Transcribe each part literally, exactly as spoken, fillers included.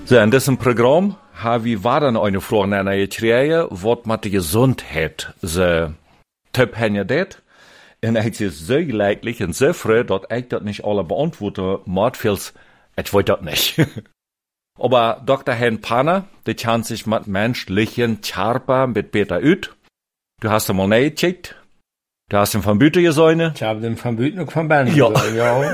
So, in diesem Programm haben wir waren eine Frage gekregen, was mit der Gesundheit so Typ haben det. Und es ist so leidlich und so früh, dass ich das nicht alle beantworten muss, weil ich weiß das nicht. Aber Doktor Hen Panner, der kennt sich mit menschlichen Charpa mit Peter ut. Du hast ihn mal nachgecheckt. Du hast ihn von Büte gesehen. Ich habe den von Büte noch von Bern ja. gesehen, ja.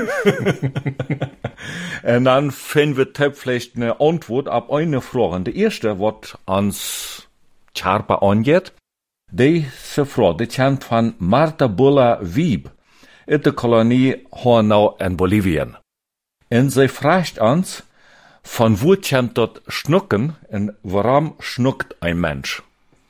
Und dann finden wir Typ vielleicht eine Antwort auf eine Frage. Die erste, was ans Charpa angeht, diese Frage, die kommt von Martha Bulla Wieb in der Kolonie Hornau in Bolivien. Und sie fragt uns, von wo kommt dort Schnucken und warum schnuckt ein Mensch?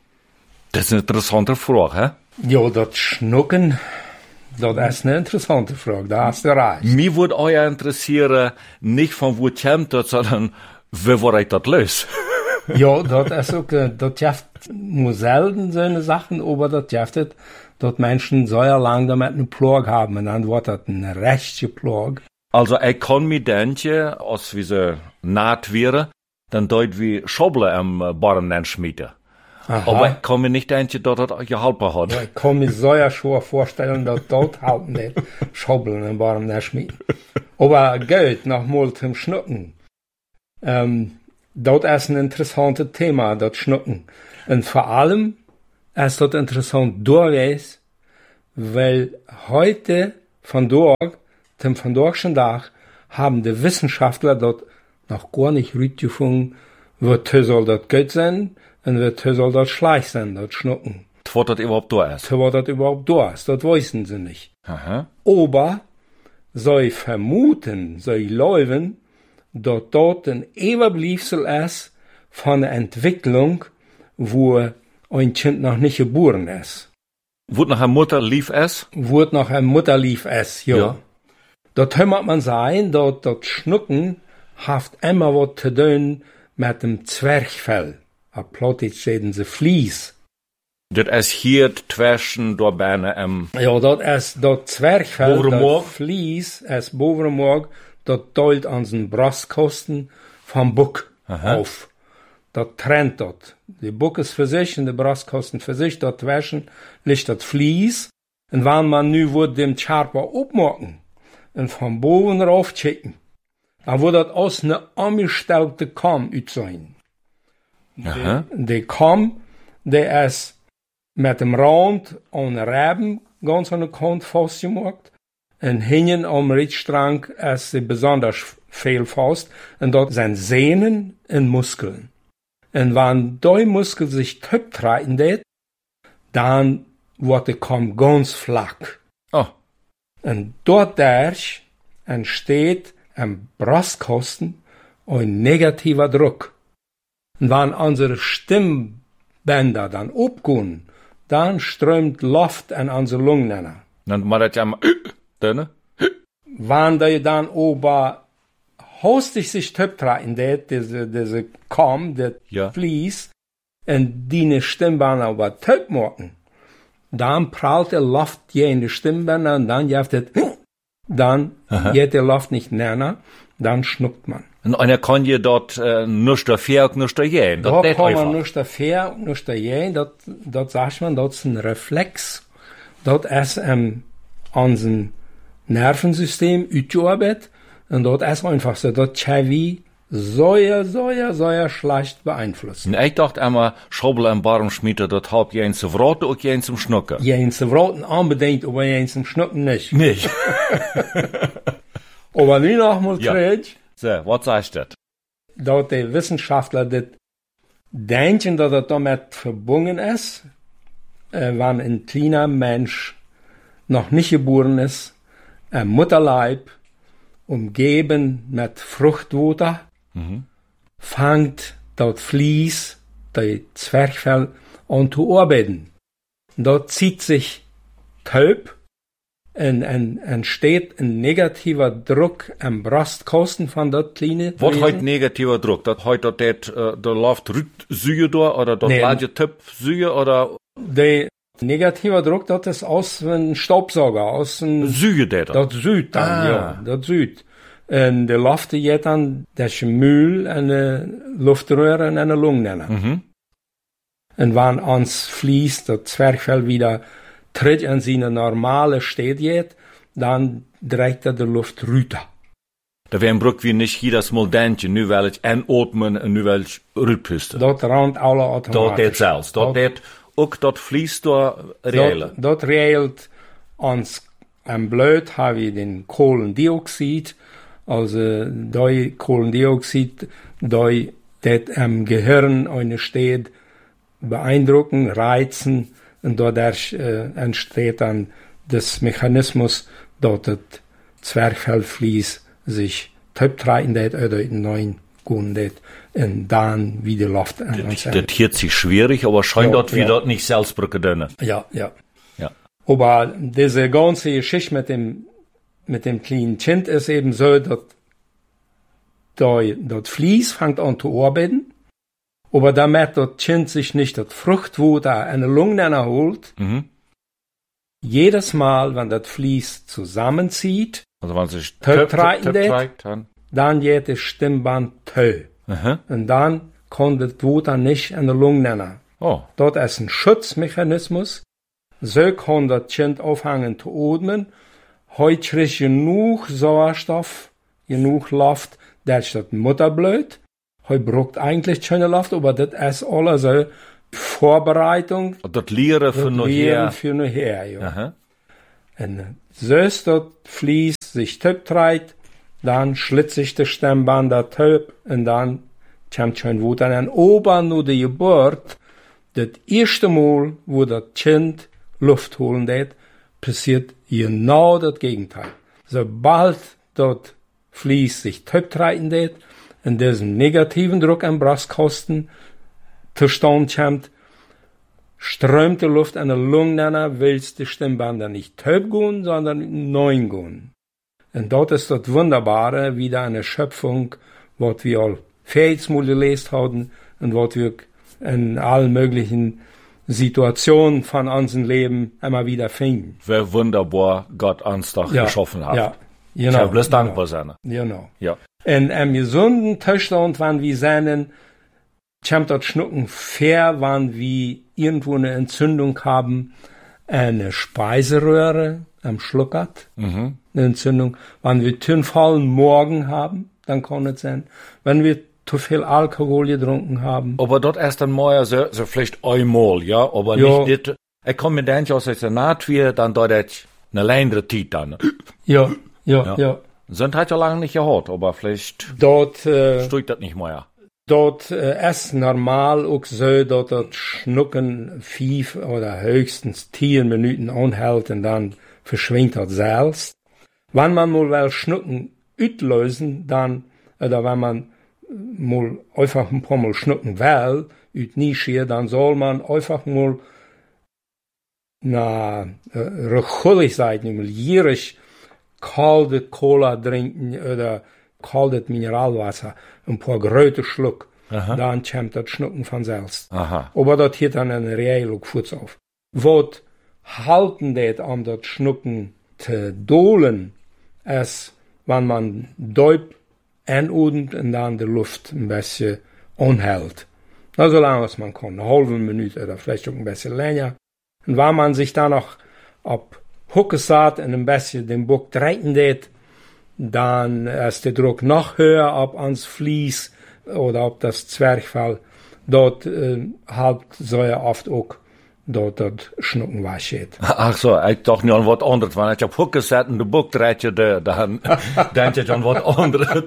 Das ist eine interessante Frage, hä? Ja, das Schnucken, das ist eine interessante Frage, da hast du recht. Mich würde euch interessieren, nicht von wo kommt das, sondern wie wurde ich das los? Ja, das ist auch, das gibt nur selten so eine Sachen, aber das gibt, dass Menschen so lang damit eine Plage haben, und dann wird das eine rechte Plage. Also, ich kann mir denken, als wir so naht wäre, dann deut wie Schobble am Baum schmieden. Aha. Aber ich kann mir nicht denken, dass das geholfen hat. Ja, ich kann mir so ja schon vorstellen, dass dort halt nicht Schobeln am Baum schmieden. Aber Geld, nochmal zum Schnucken. Ähm, das ist ein interessantes Thema, das Schnucken. Und vor allem ist das interessant durchwegs, weil heute von dort, dem von dortchen Tag, haben die Wissenschaftler dort noch gar nicht rausgefunden, was soll das Geld sein und was soll das schlecht sein, das Schnucken. Was das überhaupt da ist. Was das überhaupt da ist, das wissen sie nicht. Aha. Aber sie vermuten, sie glauben, dass dort ein Überbleibsel ist von der Entwicklung, wo ein Kind noch nicht geboren ist. Wurde nach einer Mutter lief es? Wurde nach einer Mutter lief es, ja. ja. Dort hört man sein, dass das Schnucken haft immer was zu tun mit dem Zwerchfell. Auf Plottisch reden sie Vlies. Das ist hier zwischen der Beine am... Ja, das ist das Zwerchfell, Bovenmorg. das Vlies, ist Bovenmorg, das teilt an den Brustkosten vom Buck Aha. auf. Das trennt dort. Die Buck ist für sich und die Brustkosten für sich, dort zwischen liegt das Vlies. Und wenn man nu wird dem Charpa aufmachen und von boven rauf checken, dann wird das aus einer angestellte Kamm sein. Aha. Die Kamm, der ist mit dem Rand an Reben ganz an der Kant festgemacht. Und hinten am Richtstrang ist sie besonders viel fest. Und dort sind Sehnen und Muskeln. Und wenn die Muskel sich töp treten, dann wird die Kamm ganz flach. Oh. Und dort entsteht am Brustkosten ein negativer Druck. Und wenn unsere Stimmbänder dann abgehen, dann strömt Luft in unsere Lungen. Dann macht das ja mal... Dünne? Wenn die dann aber hostig sich töptreten, diese, diese Kamm, das Ja. Vlies, und die Stimmbänder aber töp machen, dann prallt die Luft je in die Stimmbänder und dann jaft es, dann geht die Luft nicht näher, dann schnuckt man. Und einer kann je dort äh, nicht dafür und nicht dafür. Da kann man nicht dafür und nicht dafür, dort, dort sagt man, das ist ein Reflex, dort ist ähm, unser Nervensystem ausgearbeitet und dort ist einfach so, dort kann wie sehr, sehr, sehr schlecht beeinflussen. Und ich dachte immer, Schobel am Baum schmieden, das hat jeden zu Wraten und jeden zum Schnucken. Jeden zu Wraten unbedingt, aber jeden zum Schnucken nicht. Nicht. Aber nu noch mal Ja. zurück, So, was sagst du? dass die Wissenschaftler das denken, dass das damit verbunden ist, äh, wenn ein kleiner Mensch noch nicht geboren ist, ein Mutterleib, umgeben mit Fruchtwasser, Mhm. fängt das Vlies, das Zwerchfell, an zu arbeiten. Dort zieht sich Taub und, und entsteht ein negativer Druck am Brustkosten von der kleinen Was Wesen. heute negativer Druck? Das heute das, äh, da läuft Rütsüge da, oder das Nee. large Tippsüge, oder Der negativer Druck, das ist aus einem Staubsauger, aus einem, Süge der da? das Süd dann, Ah. ja, das Süd. En de lofte jet dan, dat is een muul en een luftröhre en een lungnenner. Mhm. En wanneer ons Vlies, dat zwerchvel, wieder terug in zijn normale staat jet, dan dreigt er de lucht ruiter. Da wären Bruck wie nicht hier das Moldentje, nu wel het enatmen en nu wel het uitpusten. Dat randt alle automatisch. Dat deed zelfs. Dat deed ook dat vlies door reëlen. Dat, dat reëlt ons en bloed hebben we den koolendioxide. Also, die koolendioxide, die dat im Gehirn eine steht, beeindrucken, reizen, und dadurch äh, entsteht dann das Mechanismus, dass das Zwerchfellvlies sich töptreiten det oder in neuen Gun det und dann wieder Luft an uns. Das hielt sich schwierig, aber scheint ja, dort wie ja. dort nicht selbst brücken dünne. Ja, ja. Ja. Aber diese ganze Geschichte mit dem, mit dem kleinen Kind ist eben so, dass das Vlies fängt an zu arbeiten, aber damit das Kind sich nicht das Fruchtwunder eine Lunge erholt, Mhm. jedes Mal, wenn das Vlies zusammenzieht, Also wenn sich Töptreiten det, treibt, dann. dann geht das Stimmband tö. Aha. Und dann kann das Wunder nicht in der Lunge nennen. Oh. Das ist ein Schutzmechanismus. So kann das Kind aufhängen zu atmen. Heute kriegt genug Sauerstoff, genug Luft, dass das Mutterblut. Heute braucht eigentlich keine Luft, aber das ist alles so Vorbereitung. Das Lieren für noch Lehren her. für nachher, ja. Aha. Und so ist das Vlies sich töptreibt, dann schlitzt sich das Stimmband da töp, und dann kommt schon Wut an. Und oben nur die Geburt, das erste Mal, wo das Kind Luft holen wird, passiert genau das Gegenteil. Sobald das Vlies sich töptreiten wird, und diesen negativen Druck am Brustkasten zustande kommt, strömt die Luft an der Lunge, willst die Stimmbänder nicht töp gehen, sondern neun gehen. Und dort ist das Wunderbare, wieder eine Schöpfung, was wir all viermal gelesen haben und was wir in allen möglichen Situationen von unserem Leben immer wieder finden. Wie wunderbar Gott uns doch Ja, geschaffen hat. ja, Ich genau. habe bloß genau, dankbar sein. Genau. Ja. In einem gesunden Zustand, wenn wir sehen, kommt das Schnucken fair, wenn wir irgendwo eine Entzündung haben, eine Speiseröhre am Schluckert, Mhm. eine Entzündung. Wenn wir tünfallen Morgen haben, dann kann es sein. Wenn wir zu viel Alkohol getrunken haben. Aber dort erst einmal so, so vielleicht einmal, ja, aber Ja. nicht dit. Ich komme mir denken, als es naht wird, dann dort jetzt eine längere Zeit dann. Ja, ja, ja. Ja. Sind halt ja lange nicht gehabt, aber vielleicht Dort, äh, steuert das nicht mehr. dort äh, ist normal auch so, dass das Schnucken fünf oder höchstens zehn Minuten anhält und dann verschwindet das selbst. Wenn man mal will Schnucken auslösen, dann, oder wenn man mal einfach ein paar Mal schnucken will, ut Nische, dann soll man einfach mal na äh, rechullig sein, mal gierig kalte Cola trinken oder kaltes Mineralwasser, ein paar große Schluck, Aha. dann kommt das Schnucken von selbst. Aha. Aber das hier dann eine reelle Fuß auf. Was halten det an das Schnucken zu dolen, ist, wenn man deut einudend und dann die Luft ein bisschen anhält. Na, so lange als man kann, eine halbe Minute oder vielleicht auch ein bisschen länger. Und wenn man sich dann noch ab Hucke saat und ein bisschen den Buck drehen det, dann ist der Druck noch höher ab ans Vlies oder ab das Zwerchfell. Dort äh, halt so ja oft auch dort das Schnucken weggeht. Ach so, ich dachte nicht an was anderes. Wenn ich auf Hucke zet und de Boek dreht je de, dann denk ich an was anderes.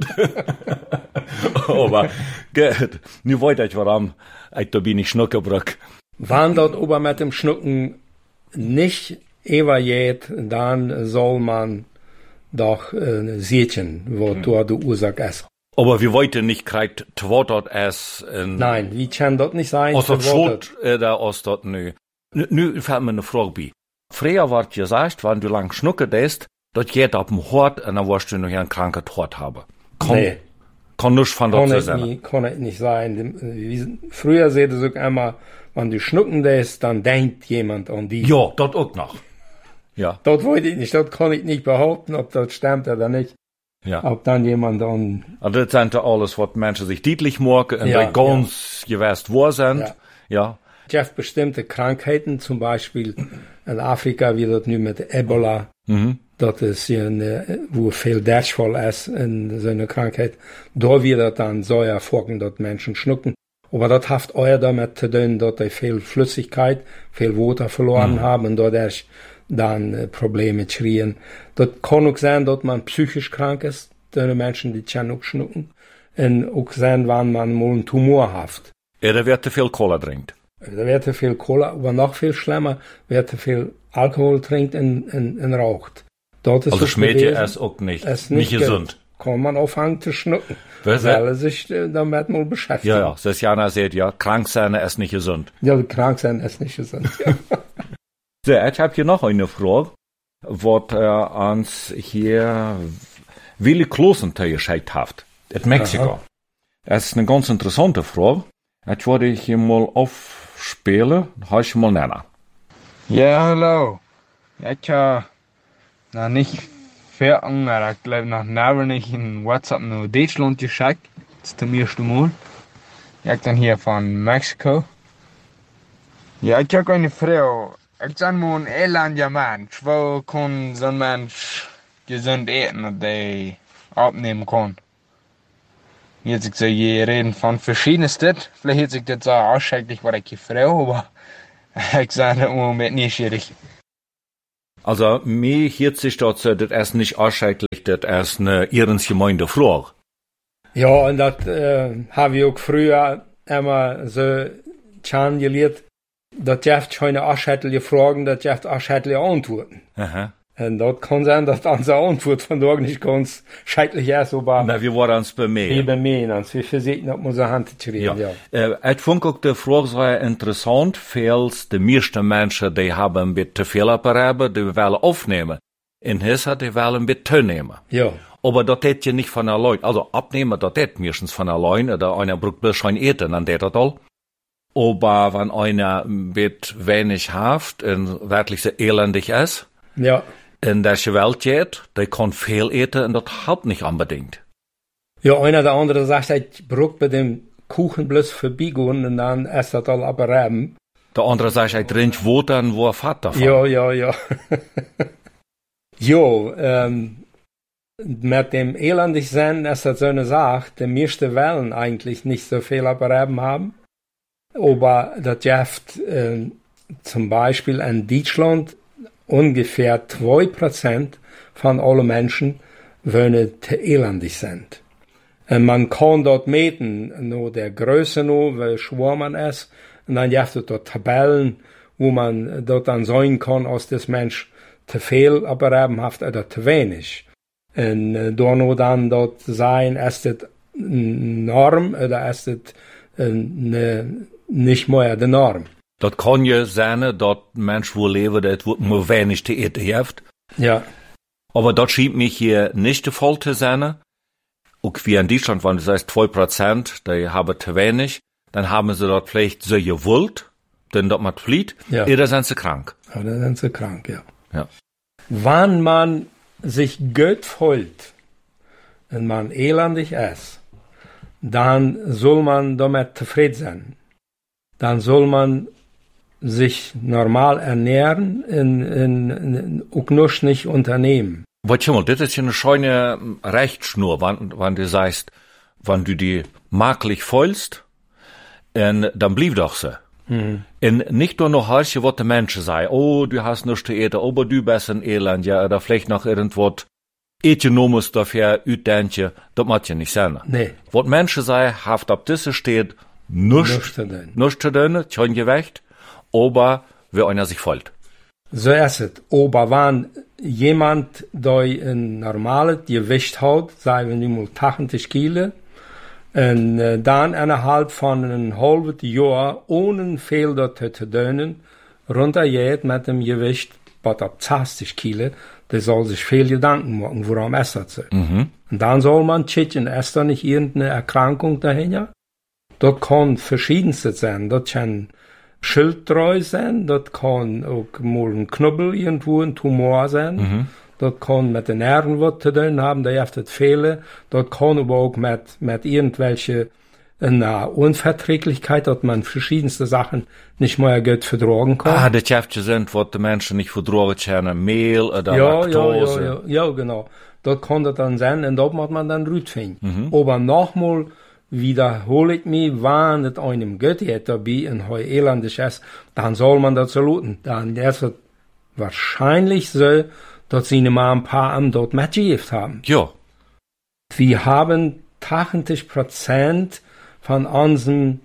Aber, gut, nu weet ich warum ich da bin ich Schnucke brück. Wenn dort aber mit dem Schnucken nicht evaluiert, dann soll man doch äh, sehen, wo hm. dort die Ursache ist. Aber wir wollten nicht kriegt twottert es in. Nein, wie kann das nicht sein? Aus der Schuld, oder aus dort nö. Nu fällt mir eine Frage bei. Früher war gesagt, wenn du lang schnucke dest, dort geht auf dem Hort und dann wirst du noch einen kranken Hort haben. Kann, nee. Kann nicht von dort Kann sein. Nie, kann es nicht sein. Früher seht ihr sogar immer, wenn du schnucken dest, dann denkt jemand an die. Ja, dort auch noch. Ja. Das wollte ich nicht, das kann ich nicht behaupten, ob das stimmt oder nicht. Ja. Ob dann jemand dann... Also das sind ja alles, was Menschen sich deutlich machen und Ja, die ganz ja. gewusst wahr sind. Ja. ja. Jeff bestimmte Krankheiten, zum Beispiel in Afrika, wie das nu mit Ebola, Mhm. dat is een, wo veel Durchfall ist in so einer Krankheit. Da wird das dann so erfolgen, dass Menschen schnucken. Aber das hat auch damit zu tun, dass die viel Flüssigkeit, viel Wasser verloren mhm. haben und dadurch dann äh, Probleme kriegen. Das kann auch sein, dass man psychisch krank ist, die Menschen, die können auch schnucken. Und auch sein, wenn man mal einen Tumor hat. Ja, da wird zu viel Cola trinkt. Da wird zu viel Cola, aber noch viel schlimmer, wird zu viel Alkohol trinkt und, und, und raucht. Das ist also Schmädchen ist auch nicht, ist nicht, nicht gesund. Kann man anfangen zu schnucken, Was, weil er sich äh, damit mal beschäftigt. Ja, ja, das Jana sagt, ja, krank sein ist nicht gesund. Ja, krank sein ist nicht gesund, ja. So, ich habe hier noch eine Frage, was äh, uns hier Willi Klosenther geschickt hat, in Mexiko. Aha. Das ist eine ganz interessante Frage. Ich wollte hier mal aufspielen, habe ich mal nennen. Ja, hallo. Ich habe noch nicht viel Anger, ich glaube noch never nicht in WhatsApp nach Deutschland geschickt. Das ist das erste Mal. Ich dann hier von Mexiko. Ja, ich habe eine Frau. Ich bin mal ein elender Mensch. Wo kann so ein Mensch gesund essen und die abnehmen kann? Jetzt ich so, je reden von verschiedensten. Vielleicht ist ich das so ausschrecklich, was ich Frau, aber ich sage im Moment nicht schwierig. Also, mir hielt sich dort so, das ist nicht ausschrecklich, das ist eine Ehrensgemeinde Frage. Ja, und das äh, habe ich auch früher immer so schon gelehrt, dass Jeff keine ausschreckliche Fragen, dass Jeff ausschreckliche Antworten. Aha. Und das kann sein, dass unsere Antwort von da nicht ganz schrecklich ist, aber... Na, wir waren uns bemerkt. Wir bemerken uns, wir versuchen, auf unsere Hand zu reden, ja. ja. Äh, ich fand auch die Frage sehr interessant, weil die meisten Menschen, die haben ein bisschen zu viel Apparaten, die wollen aufnehmen. In Hesse, die wollen ein bisschen zu nehmen. Ja. Aber das geht ja nicht von allein. Also, abnehmen, das geht meistens von allein, oder einer braucht bloß schon eten, dann geht das all. Aber wenn einer ein bisschen wenig hat und wirklich so elendig ist, ja. in der Welt geht, der kann viel eten und das halt nicht unbedingt. Ja, einer der andere sagt, ich brauche bei dem Kuchen bloß vorbeigehen und dann ist das all abreiben. Der andere sagt, ich trinke Wasser und wo er fährt davon. Ja, ja, ja. Jo, ähm, mit dem elendig sein ist das so eine Sache, die meisten wollen eigentlich nicht so viel abreiben haben. Aber das gibt äh, zum Beispiel in Deutschland ungefähr zwei Prozent von allen Menschen wollen zu elendig sind. Und man kann dort meten, nur der Größe nur, wie schwer man ist. Und dann gibt es dort Tabellen, wo man dort dann sehen kann, als das Mensch zu viel abreiben hat oder zu wenig. Und äh, da nur dann dort sein, ist das eine Norm oder ist das eine, nicht mehr die Norm. Das kann ja sein, dass ein Mensch, wo leben, das nur wenig zu eten hat. Ja. Aber das scheint mich hier nicht der Fall zu sein. Auch wie in Deutschland, wenn das heißt zwei Prozent, die haben zu wenig, dann haben sie dort vielleicht so gewollt, denn dort man flieht, ja. Oder sind sie krank. Oder sind sie krank, ja. Ja. Wenn man sich gut fühlt und man elendig ist, dann soll man damit zufrieden sein. Dann soll man sich normal ernähren und, und, und auch nichts nicht unternehmen. Warte mal, das ist ja eine schöne Rechtsschnur, wenn, wenn du sagst, wenn du die maglich fühlst, und dann blieb doch so. Mhm. Und nicht nur noch heißt, was die Menschen sagen, oh, du hast nichts zu eten, aber du bist ein Elend, ja, oder vielleicht noch irgendwas Ökonomisches dafür utdenken, das macht ja nicht sein. Nee. Was Menschen sagen, haft ab diese steht, nichts zu tun, nichts zu tun, kein Gewicht, aber wie einer sich fühlt. So ist es. Aber wenn jemand, der ein normales Gewicht hat, sagen wir mal achtzig Kilo, und äh, dann innerhalb von einem halben Jahr ohne viel dort zu tun, runtergeht mit dem Gewicht was ab zwanzig Kilo, der soll sich viel Gedanken machen, woran ist das so. Mhm. Und dann soll man checken, ist da nicht irgendeine Erkrankung dahinter? Das kann verschiedenste sein. Das kann Schilddrüse sein, das kann auch mal ein Knubbel irgendwo, ein Tumor sein. Mhm. dat kann mit den Nerven wat te doen haben, da heeft het vele, dat kann aber auch mit, mit irgendwelche eine Unverträglichkeit, dass man verschiedenste Sachen nicht mehr gut vertragen kann. Ah, das Jäftchen sind, was die Menschen nicht vertragen können, Mehl oder ja, Laktose. Ja, ja, ja, ja, genau. Das kann das dann sein, und dort muss man dann Rüt finden. Mhm. Aber nochmal wiederhole ich mich, wenn es einem gut geht dabei in heu elendig ist, dann soll man das saluten. Dann ist es wahrscheinlich so, dass sie mal ein paar am dort mitgegeben haben. Ja. Wir haben achtzig Prozent von unserem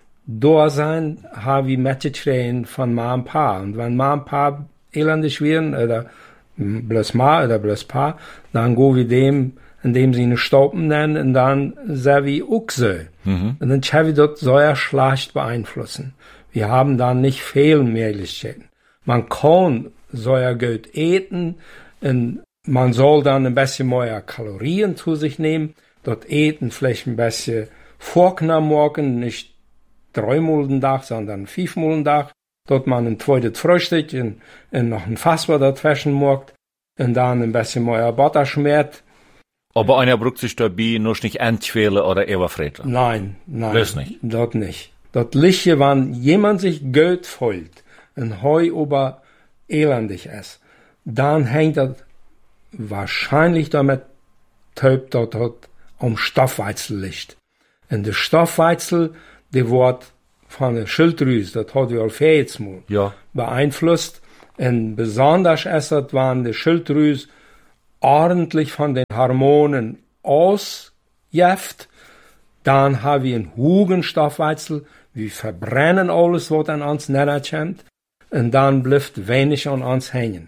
Dasein haben wir mitgekriegt von Ma und Pa. Und wenn Ma und Pa elendig werden, oder bloß Ma oder bloß Pa, dann gehen wir dem, indem sie eine Staupen nennen, und dann sind wir auch so. Mhm. Und dann können wir das sehr schlecht beeinflussen. Wir haben dann nicht viel Möglichkeiten. Man kann sehr gut essen, und man soll dann ein bisschen mehr Kalorien zu sich nehmen, dort eten vielleicht ein bisschen vorgenommen morgen, nicht dreimal den Tag, sondern fünfmal den Tag. Dort man ein zweites Frühstück und, und noch ein Fassbar dazwischen morgt und dann ein bisschen mehr Butter schmiert. Aber einer braucht sich dabei nur nicht entquälen oder überfressen. Nein, nein. Das nicht. Dort nicht. Dort liegt, wenn jemand sich Geld fühlt und heu über elendig ist, dann hängt das wahrscheinlich damit taub dort, dort um Stoffwechsel liegt. Und der Stoffwechsel, der wird von der Schilddrüse, das hat wir all mal ja. beeinflusst. Und besonders ist das, wenn die Schilddrüse ordentlich von den Hormonen ausjäft, dann haben wir einen hohen Stoffwechsel, wir verbrennen alles, was an uns nicht kommt, und dann bleibt wenig an uns hängen.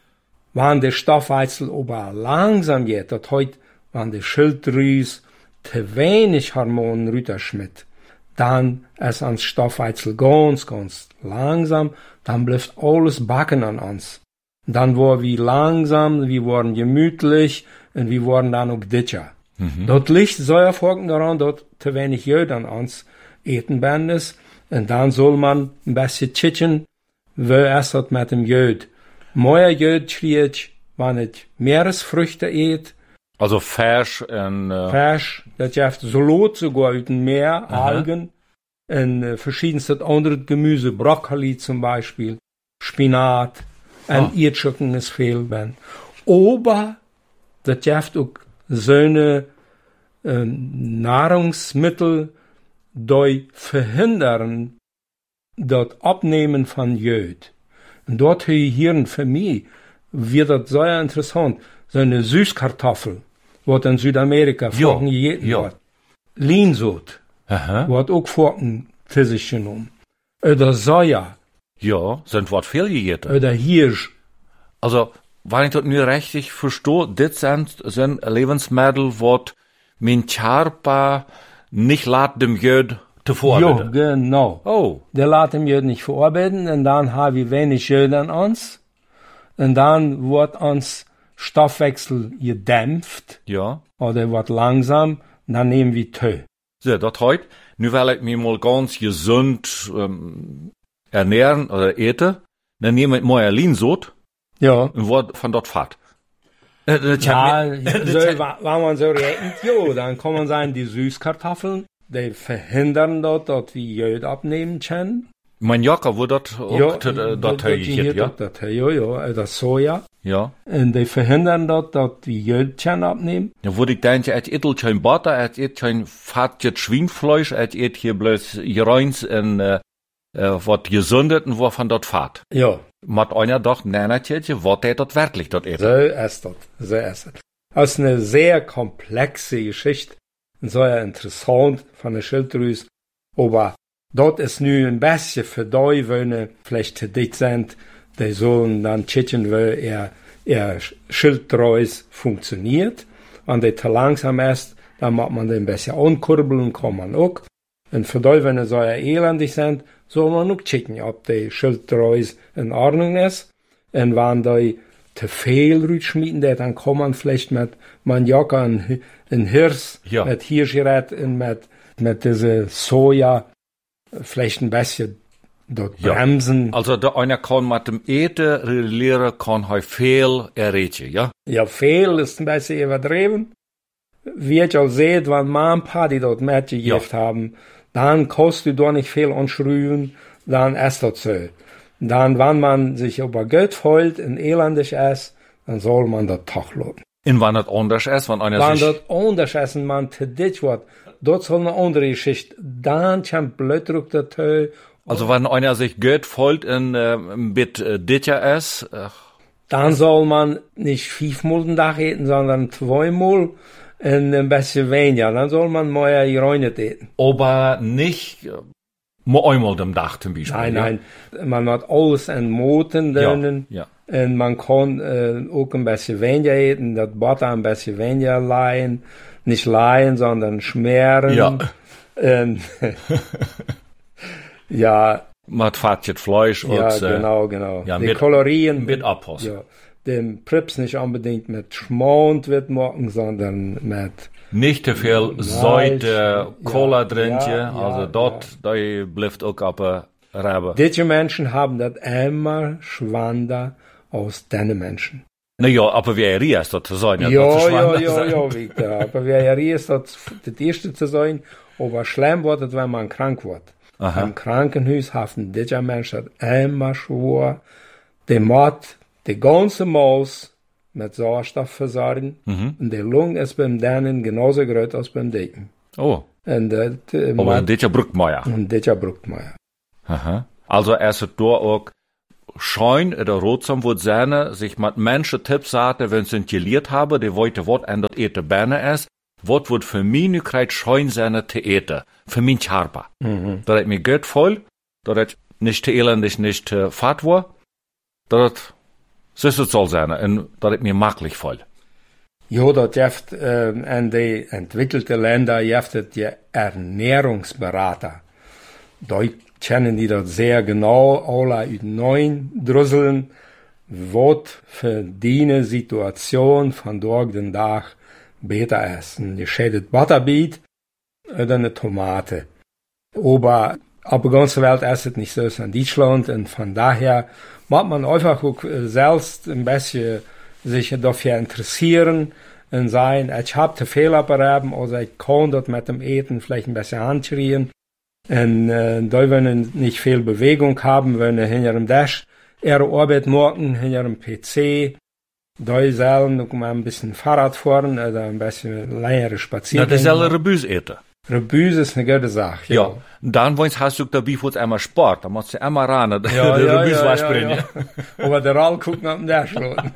Wenn der Stoffwechsel aber langsam geht, das heißt, wenn die Schilddrüse zu wenig Hormonen rüberschmidt, dann ist ans Stoffwechsel ganz, ganz langsam, dann bleibt alles backen an uns. Dann wurden wir langsam, wir wurden gemütlich, und wir wurden dann auch dicker. Mhm. Dort liegt sehr folgend daran, dass zu wenig Jod an uns eten werden ist, und dann soll man ein bisschen chicken, wie es das mit dem Jod. Mehr Jod kriegt, wenn ich Meeresfrüchte eat. Also Fisch und... Äh Fisch, das gibt Salat sogar aus dem Meer, aha, Algen, und äh, verschiedenste andere Gemüse, Brokkoli zum Beispiel, Spinat, ah. und Erdschücken ist viel. Wenn. Aber das gibt auch so eine äh, Nahrungsmittel, die verhindern das Abnehmen von Jod. Und dort hier für mich wird das sehr interessant. So eine Süßkartoffel, was in Südamerika vorhin gegessen wird. Linsot, wird auch vorhin für sich genommen. Oder Soja. Ja, sind was viel gegessen. Oder Hirsch. Also, wenn ich das nur richtig verstehe, das sind, sind Lebensmittel, was mein Körper nicht lässt, dem Jod zu verarbeiten. Ja, genau. Oh. Der lässt dem Jod nicht verarbeiten, und dann haben wir wenig Jod an uns. Und dann wird uns Stoffwechsel gedämpft. Ja. Oder wird langsam, und dann nehmen wir Tee. So, das heute, nu will ich mich mal ganz gesund ähm, ernähren oder eten, dann nehme ich mal Linsot. Ja. Und wird von dort fahrt. Äh, ja, so, wenn man so rechnet, jo, dann kann man sagen, die Süßkartoffeln, die verhindern dort, dass wir Jod abnehmen können. Mein Jacker wurde dort auch dort hergegeben, ja? Ja, ja, das Soja. Ja. Und die verhindern dort, dass wir Jod abnehmen. Ja, würde ich denken, et etel kein Butter, et et kein fattiges Schweinfleisch, et et hier bloß Gereins und, äh, was gesundet und wo von dort fahrt. Ja. Mat einer doch, nein, natürlich, was der dort wirklich dort ist. So ist das, so ist das. Das ist eine sehr komplexe Geschichte, und sehr interessant von der Schilddrüse, aber dort ist nu ein bisschen für die, wenn vielleicht zu dick sind, die sollen dann checken, weil er, er Schilddrüse funktioniert. Wenn der zu langsam ist, dann macht man den ein bisschen ankurbeln, kann man auch. Und für die, wenn sie so elendig sind, soll man auch checken, ob die Schilddrüse in Ordnung ist. Und wenn die zu viel rüberschmieden, dann kann man vielleicht mit Maniok und Hirsch, ja, mit Hirschgerät und mit, mit dieser Soja vielleicht ein bisschen dort Ja. bremsen. Also der einer kann mit dem Eten regulieren, kann er viel erreichen, ja? Ja, veel ist ein bisschen übertrieben. Wie ich auch seht, wenn man ein paar, die dort mitgegeben haben, dann kostet du da nicht viel anschrüben, dann ist das so. Dann, wenn man sich über Geld freut und elendig ist, dann soll man das doch lassen. Und wenn das anders ist, wenn einer Wenn sich... das anders ist und man zu dit wird, dort soll eine andere Geschichte. Dann kommt Blutdruck dazu. Also wenn einer sich Geld folgt und äh, mit äh, Ditja ist, äh, Dann soll man nicht fünfmal den Tag essen, sondern zweimal und ein bisschen weniger. Dann soll man mehr geräunet essen. aber nicht äh, nur einmal am Tag zum Beispiel. Nein, ja? nein. Man hat alles in Moten drinnen. Ja, Und man kann äh, auch ein bisschen weniger essen, das Butter ein bisschen weniger leihen. Nicht leihen, sondern schmieren. Ja. Und, ja, Mit fattet Fleisch und... ja, äh, genau, genau. ja, Die mit- Kalorien mit abpassen. Ja, den Prips nicht unbedingt mit Schmand wird machen, sondern mit Nicht te veel Salz, Seite, Cola ja, drinken, ja, also ja, dort, da bleibt auch aber Rebe. Diese Menschen haben das immer schwander aus deinen Menschen. Naja, aber wie er ist das zu sein. Ja, das ist ja, schwanger ja, sein. ja, Victor. Aber wer ja ist, das das erste zu sein, aber schlimm wird es, wenn man krank wird. Aha. Im Krankenhaus haben diese Menschen immer schwor, die Mord, die ganze Maus mit Sauerstoff versorgen. Mhm. Und die Lunge ist beim denen genauso groß als beim Dicken. Oh, Und das, äh, aber Mord- dit ja Bruckmeier. und das braucht man. Aha. Also er ist da auch schein oder rotsam wird seine, sich mit Menschen Tipps sagte, wenn sie geliert haben, die wollte wat an das ete Berne ist, wat wird für mich nu kreit schein seine te eten, für mich harper. Mhm. Dat het mir Geld voll, dat het nicht te elendig, nicht te fad war, dat het so soll sein, und dat het mir maklich voll. Ja, das jeft, äh, in die entwickelte Länder jeft es die Ernährungsberater. Da kennen die das sehr genau, alle uit neun drüsseln, wat für die Situation von dort den Tag besser ist. Ein geschädet Butterbeet oder eine Tomate. Aber auf der ganzen Welt ist es nicht so in Deutschland, und von daher muss man einfach auch äh, selbst ein bisschen sich dafür interessieren und sagen, ich habe zu viel abgeraben, oder ich kann das mit dem Eten vielleicht ein bisschen anschreien. Und äh, da wenn wir nicht viel Bewegung haben, wenn wir hinter dem Dash ihre Arbeit machen, hinter dem P C, da sollen noch mal ein bisschen Fahrrad fahren oder ein bisschen längere Na, Spaziergänge. das soll Rebus eten. Rebus ist eine gute Sache. Ja. Dann wollen hast du dabei für einmal Sport, dann musst du einmal ran, der Ja, ja, Rebus ja, was ja, bringen. ja. Aber der All guckt nach dem Dash.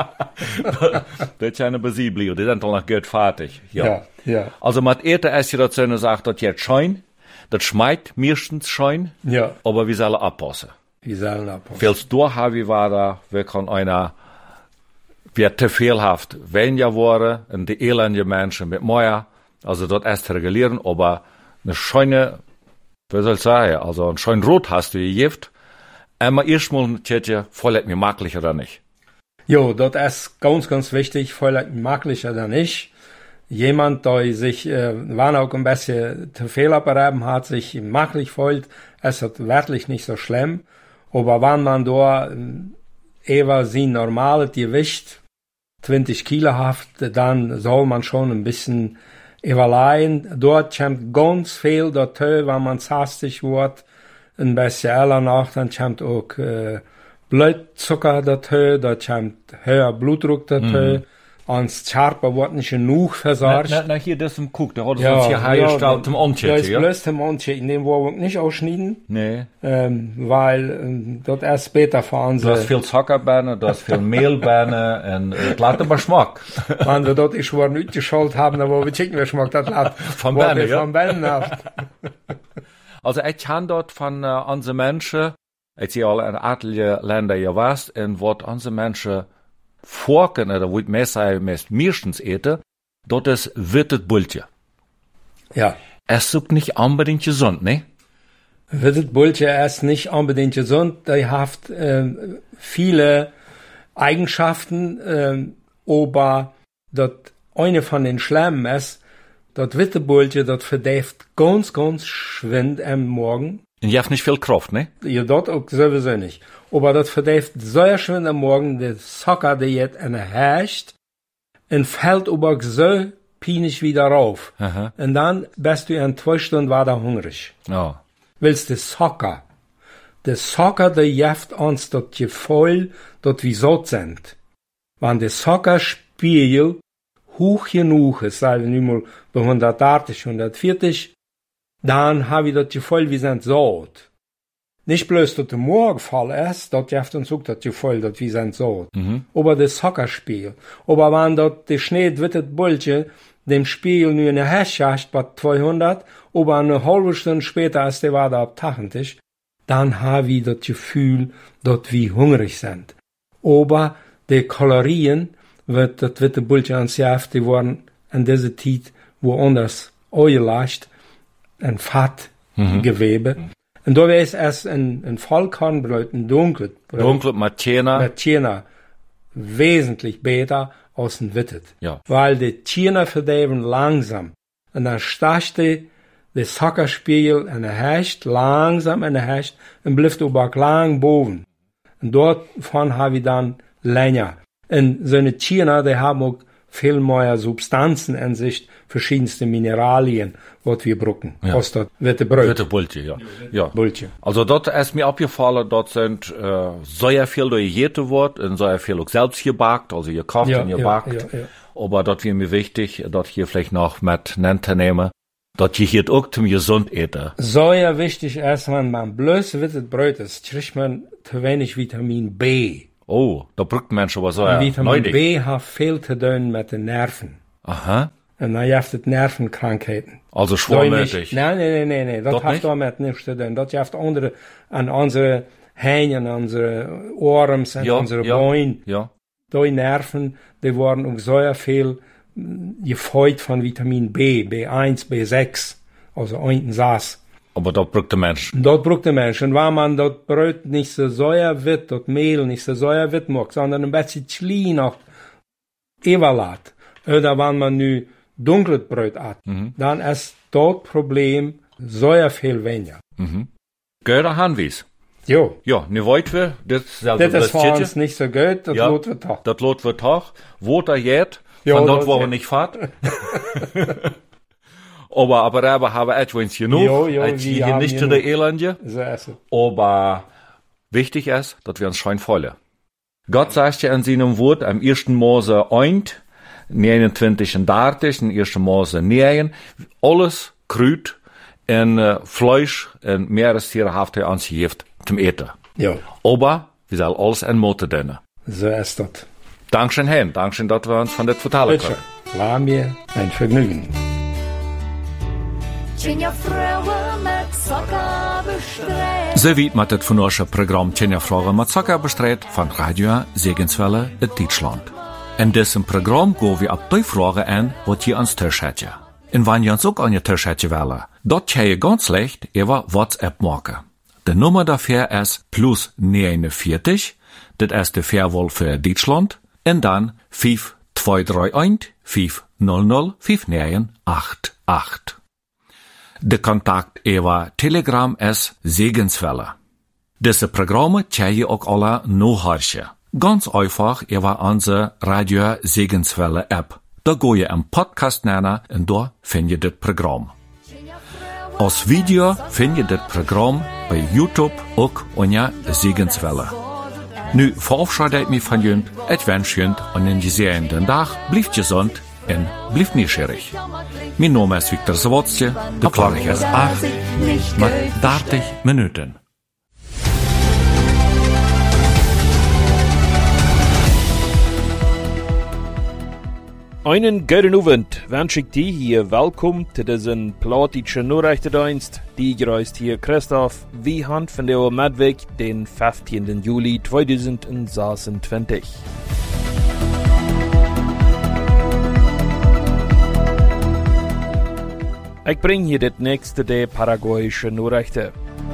Das ist eine Besiebli, die sind dann noch gut fertig. Ja. Ja, ja, Also mit Eten ist ja das so eine Sache, das jetzt schein, das schmeckt meistens schein, ja. aber wir sollen abpassen. Wir sollen abpassen. Viel's durchhaben war da, wir kann einer, wir te vielhaft weniger worden, und die elende Menschen mit mehr, also dort erst regulieren, aber eine schöne, wie soll ich sagen, also ein schön Rot hast du gegift, einmal erstmal ein Tschetje, voll mir maklich oder nicht. Jo, das ist ganz, ganz wichtig, vielleicht maglich oder nicht. Jemand, der sich, äh, wann auch ein bisschen zu viel abgeraben hat, sich maglich fühlt, ist das wirklich nicht so schlimm. Aber wenn man da äh, eher sein normales Gewicht zwanzig Kilo haft, dann soll man schon ein bisschen überleihen. Dort kommt ganz viel dazu, wenn man hastig wird, ein bisschen eher nach, dann kommt auch äh, Blutzucker dazu, da kommt höher Blutdruck dazu, mhm. und das Scharpe wird nicht genug versorgt. Na, na, hier, das im Cook, da hat es Ja, uns hier ja, hergestellt zum Da Anchecken, ist ja? bloß zum Anchecken, den wollen wir nicht ausschneiden, Nee. ähm, weil ähm, das erst später fahren Du hast sie. viel Zuckerbeine, du hast viel Mehlbeine, und äh, das hat aber Geschmack. Wenn wir dort schon nicht geschult haben, dann wollen wir checken, wer schmeckt das hat. Von Berne, ja? Von Berne haft. Also ich kann dort von äh, unseren Menschen, ich sehe alle in etliche Länder hier was, und was unsere Menschen vorken, oder wo ich mehr sage, meist meistens eten, dort ist wittet Bultje. Ja. Es ist nicht unbedingt gesund, ne? Wittet Bulche ist nicht unbedingt gesund, der hat äh, viele Eigenschaften, äh, aber das eine von den Schlemmen ist, das Wittebulche, das verdäft ganz, ganz schwind am Morgen. Und je habt nicht viel Kraft, ne? Ja, dort auch sowieso nicht. Aber das verdäft so schön am Morgen, der Socker, der jetzt eine herrscht, und fällt aber so peinlich wieder rauf. Aha. Und dann bist du in zwei Stunden weiter hungrig. Ja. Willst du Socker? Der Socker, der jeft uns dat Gefühl, dat wir satt sind. Wenn der Sockerspiegel hoch genug ist, sagen wir nun mal bei hundertachtzig, hundertvierzig, dann habe ich das Gefühl, wir sind satt. Nicht bloß, dass der Morgenfall ist, das jeft uns auch das Gefühl, dass wir sind satt. Mhm. Aber der Sockerspiegel. Aber wenn dat der schneewittet Bullche dem Spiegel nur eine Heschacht bei zweihundert, aber eine halbe Stunde später, als der war da ab achtzig, dann habe ich das Gefühl, dass wir hungrig sind. Aber die Kalorien, wird das witte Bullche ans Jahr, die waren in dieser Zeit woanders eingelegt, ein Fettgewebe. Mhm. Und da ist es ein, ein Vollkornbrot, ein dunkles Brot. Dunkle mit Tjener. Mit Tjener wesentlich besser als ein Wittet. Ja. Weil die Tjener verderben langsam. Und dann stachst du der Sockerspiegel in der Hecht, langsam in der Hecht, und bleibt aber lang boven. Und dort von habe ich dann länger. Und so eine Tjener, die haben auch viel mehr Substanzen in sich, verschiedenste Mineralien, was wir brauchen. Ja. Aus das witte Brot. Witte Bultje, ja. Ja. Bultje. Also dort ist mir abgefallen, dort sind äh, sehr viel gegessen worden und sehr viel auch selbst gebackt, also gekocht Ja, und ja, gebackt. ja, ja. Aber dort wäre mir wichtig, dort hier vielleicht noch mit nennen zu nehmen, dort je hier auch zum gesund eten. Sehr wichtig ist, wenn man bloß wittet Brot ist, kriegt man zu wenig Vitamin B. Oh, da braucht Menschen aber so ja, Vitamin neudig. B hat viel zu tun mit den Nerven. Aha. Und dann hast du Nervenkrankheiten. Also Da schwermütig. nicht- Nein, nein, nein, nein, nein. Das Dat hat nicht? damit nichts zu tun. Das hat andere, an unsere Hähnen, unsere Ohren, und Ja, unsere ja, Beine. ja. Die Nerven, die waren auch sehr viel mm, gefreut von Vitamin B, B eins, B sechs, also unten saß. Aber dort braucht der Mensch. Dort braucht der Mensch. Und wenn man das Brot nicht so säuer wird, das Mehl nicht so säuer wird macht, sondern ein bisschen klein noch überlässt, oder wenn man nu dunkles Brot hat, Mhm. dann ist das Problem säuer viel weniger. Mhm. Gehört Hanwies. Jo, Ja, ne wollt wir, das selbe das ist für Würstchen. uns nicht so gut, das Ja. lohnt wir doch. Das Lot wird auch. Wo da jetzt, Ja, von dort, das wo wir ja. nicht fahrt. aber, aber da haben wir etwas genug. Jo, jo, Etwas wir hier haben nicht zu genug. der Elende. So ist es. Aber wichtig ist, dass wir uns schön freuen. Gott sagt ja in seinem Wort, am ersten Mose eins, neunundzwanzig und dreißig, in ersten Mose neun, alles Krüt und äh, Fleisch und Meerestiere haft er uns geeft zum Eten. Ja, Aber wir sollen alles in Mote dienen. so ist das. Dankeschön, Herrn. Dankeschön, dass wir uns von das vertellen Bitte. können. War mir ein Vergnügen. Tjenja vrouwen met sokken bestrijden. So weit mit das von unserem Programm Tjenja Fragen mit Zucker bestreut von Radio Segenswelle in Deutschland. In diesem Programm gehen wir ab die Fragen an, was ihr ans Tisch hättet. Und wenn ihr uns auch an ihr Tisch hättet wollen, dort kann ihr ganz leicht über WhatsApp machen. Die Nummer dafür ist plus neunundvierzig, das ist die Fairwahl für Deutschland, und dann fünf zwei drei eins fünf null null fünf neun acht acht. De Kontakt über Telegram ist Segenswelle. Diese Programme kann ihr auch alle nachhören. Ganz einfach über unsere Radio Segenswelle App. Da geht ihr im Podcast nennen und da findet ihr das Programm. Als Video findet ihr das Programm bei YouTube auch unter Segenswelle. Nu verabschiedet mich von Jünd, ich wünsche Jünd einen gesegneten Tag, bleibt gesund und bleibt neugierig. Mein Name ist Viktor Zawodski, der klare ich erst acht mit dreißig Minuten. Einen guten Abend wünsche ich dir hier willkommen zu diesem platischen Nachrichtendienst. Die gereist hier Christoph Wiehand von der Medweg, den fünfzehnten Juli zweitausendsechsundzwanzig. Ich bringe hier das nächste der paraguayische Nachrichten.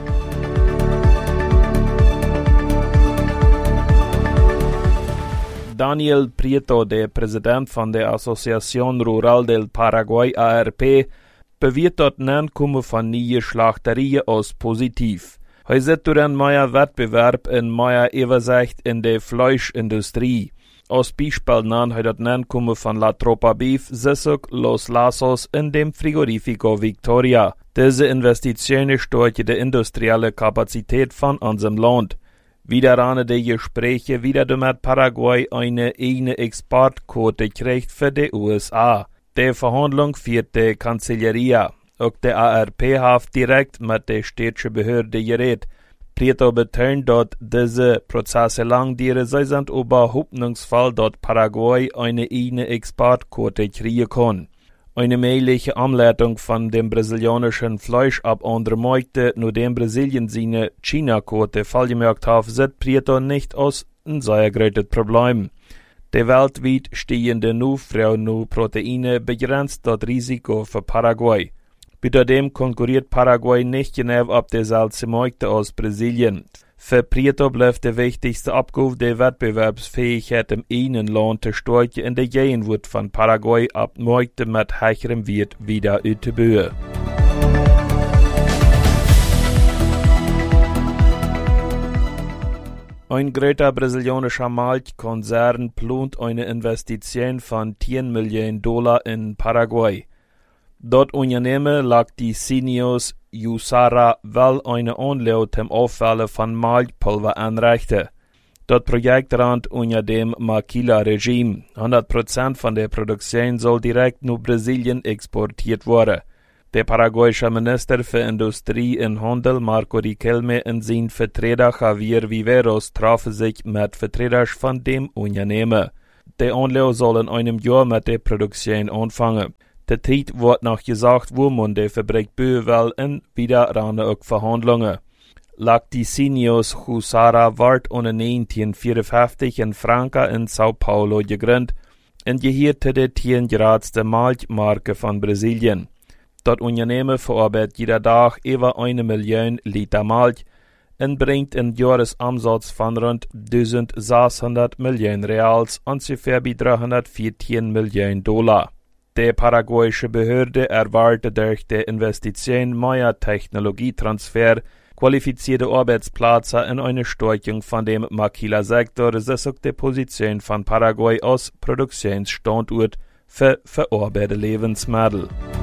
Daniel Prieto, der Präsident von der Asociación Rural del Paraguay A R P, beweert dat Nankommen van nieuwe Schlachterieën als positief. Hij zit door een meer Wettbewerb en meer Übersicht in de Fleischindustrie. Als Beispiel nahm hij dat Nankommen van La Tropa Beef sich ook Los Lazos in dem Frigorifico Victoria. Diese Investitionen steuerte de industrielle Kapazität von unserem Land. Wieder an de Gespräche wieder damit Paraguay eine eigene Exportquote kriegt für die U S A. Die Verhandlung führt die Kanzleria. Auch der A R P hat direkt mit der städtischen Behörde geredet. Prieto betont, dass diese Prozesse langduren, sie sind aber hoffnungsvoll, dass Paraguay eine eigene Exportquote kriegen kann. Eine mögliche Umleitung von dem brasilianischen Fleisch ab andere Märkte, nur dem Brasilien seine China-Quote vollgemerkt hat, sieht Prieto nicht als ein sehr großes Problem. Die weltweit stehende Nullfrau nur Proteine begrenzt das Risiko für Paraguay. Bei dem konkurriert Paraguay nicht genau auf dieselben Märkte als Brasilien. Für Prieto bleibt der wichtigste Abgabe der Wettbewerbsfähigkeit im einen Land zu steuern, in der Gegenwart von Paraguay ab Märkte mit höherem Wert wieder auszubauen. Ein großer brasilianischer Malzkonzern plant eine Investition von zehn Millionen Dollar in Paraguay. Dort Unternehmen Lacticinios Jussara will eine Anlage zum Aufwellen von Malzpulver anrichten. Das Projekt rannt unter dem Maquila-Regime. hundert Prozent von der Produktion soll direkt nach Brasilien exportiert werden. Der paraguayische Minister für Industrie und Handel Marco Riquelme und sein Vertreter Javier Viveros trafen sich mit Vertretern von dem Unternehmen. Der Anlage soll in einem Jahr mit der Produktion anfangen. Der Zeit wird noch gesagt, wo man die Fabrik bauen will und wieder ran auch Verhandlungen. Lacticinios Jussara wird neunzehnhundertvierundfünfzig in Franca in Sao Paulo gegründet und gehört zu der zehngrößten Malzmarke von Brasilien. Das Unternehmen verarbeitet jeden Tag über eine Million Liter Malz und bringt einen Jahresumsatz von rund eintausendsechshundert Millionen Reals, ungefähr bei dreihundertvierzehn Millionen Dollar. Die paraguayische Behörde erwartet durch die Investition mehr Technologietransfer, qualifizierte Arbeitsplätze und eine Stärkung von dem Maquila-Sektor, das auch die Position von Paraguay als Produktionsstandort für verarbeitete Lebensmittel.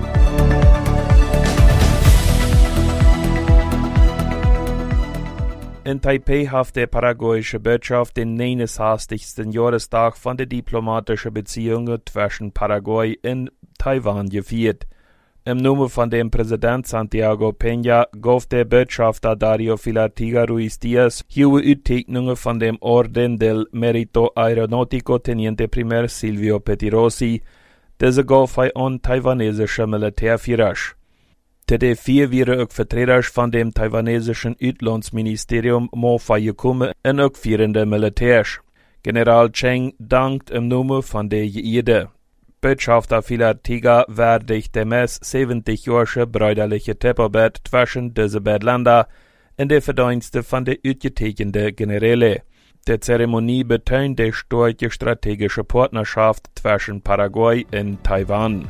In Taipei hat die paraguayische Botschaft den neunundsechzigsten Jahrestag von den diplomatischen Beziehungen zwischen Paraguay und Taiwan gefeiert. Im Namen von dem Präsident Santiago Peña gab der Botschafter Dario Filartiga Ruiz Diaz hohe Utzeichnungen von dem Orden del Mérito Aeronáutico Teniente Primer Silvio Pettirossi, diese gab er an taiwanesische Militärführer. Zu den vier wären auch Vertreter von dem taiwanesischen Auslandsministerium Mofa gekommen und auch führende Militärs. General Cheng dankt im Namen von der Geide. Botschafter Filartiga würdigt der Mess siebzig-jährige brüderliche Tepperbett zwischen diese beiden Ländern und der Verdienste von der ausgezeichneten Generäle. Die Zeremonie betont die starke strategische Partnerschaft zwischen Paraguay und Taiwan.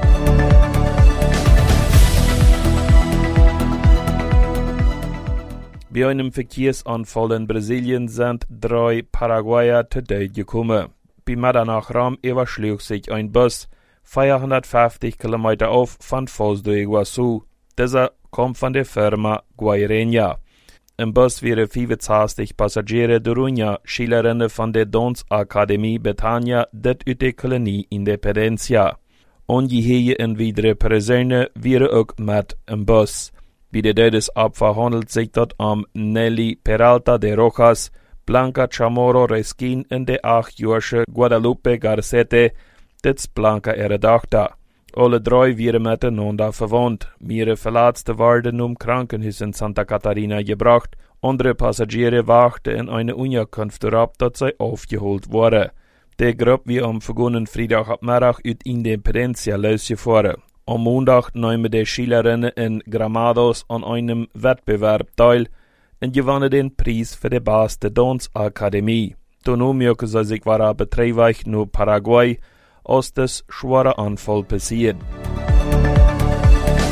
Bei einem Verkehrsanfall in Brasilien sind drei Paraguayer zu Tode gekommen. Bei Mitternacht überschlug sich ein Bus vierhundertfünfzig Kilometer auf von Foz do Iguaçu. Dieser kommt von der Firma Guaireña. Im Bus waren fünfundzwanzig Passagiere, darunter Schülerinnen von der Tanzakademie Betania, das aus der Kolonie Independencia. Ungeheuer und weitere Personen waren auch mit im Bus. Bei der Todesopfer handelt sich dort um Nelly Peralta de Rojas, Blanca Chamorro Reskin und der achtjährige Guadalupe Garcete, das Blanca ihre Tochter. Alle drei waren miteinander verwandt. Mehrere Verletzte wurden um Krankenhaus in Santa Catarina gebracht. Andere Passagiere warteten in eine Unterkunft darauf, dass sie aufgeholt wurden. Die Gruppe wird am vergangenen Freitagabend aus Independencia losgefahren. Am Montag nahmen die Schülerinnen in Gramados an einem Wettbewerb teil und gewannen den Preis für die beste Tanzakademie. Danach merken sie sich war betreibt nur Paraguay, als das schwere Anfall passiert.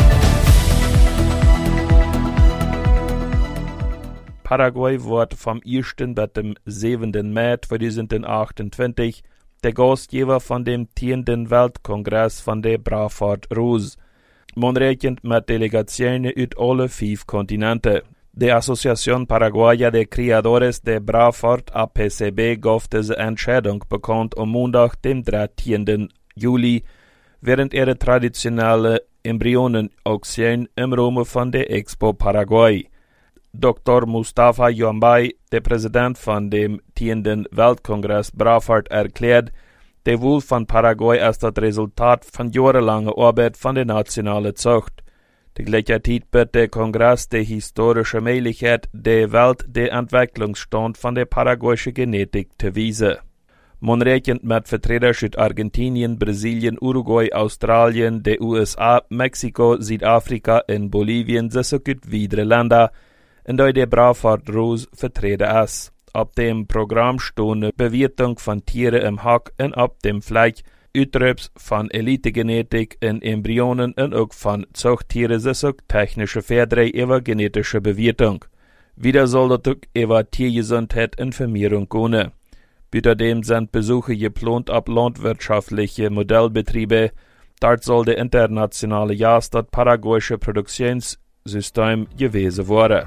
Paraguay wird vom ersten bis dem siebten Mai zweitausendachtundzwanzig der Gastgeber von dem zehnten Weltkongress von der Brafart Rose. Man rechnet mit Delegationen aus alle fünf Kontinenten. Die Asociación Paraguaya de Criadores de Brafart A P C B gab diese Entscheidung bekannt am Montag, dem dreizehnten Juli, während ihrer traditionelle Embryonen-Auktion im Rahmen von der Expo Paraguay. Doktor Mustafa Yombay, der Präsident von dem zehnten Weltkongress Brafart, erklärt, der Wohl von Paraguay ist das Resultat von jahrelanger Arbeit von der nationalen Zucht. Gleichzeitig wird der Kongress die historische Möglichkeit, der Welt den Entwicklungsstand von der paraguayischen Genetik zu weisen. Man rechnet mit Vertretern aus Argentinien, Brasilien, Uruguay, Australien, den U S A, Mexiko, Südafrika und Bolivien, sowie weitere Länder, in denen der Brafart Rose vertreten ist. Ab dem Programm stehen Bewertung von Tieren im Hack und ab dem Fleisch Utreps von Elitegenetik in Embryonen und auch von Zuchttieren sowie technische Verträge über genetische Bewertung. Wieder soll das auch über Tiergesundheit und Vermehrung gehen. Außerdem sind Besuche geplant ab landwirtschaftliche Modellbetriebe. Dort soll der internationale Jahr das paraguayische Produktionssystem gewesen werden.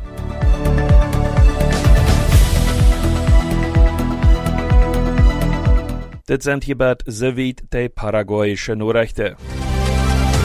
Das sind hierbei soweit die paraguayischen Nachrichten.